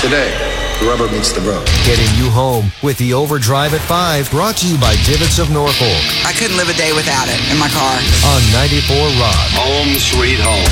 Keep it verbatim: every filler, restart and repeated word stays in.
Today, the rubber meets the road. Getting you home with the Overdrive at five, brought to you by Divots of Norfolk. I couldn't live a day without it in my car. On ninety-four Rock. Home sweet home.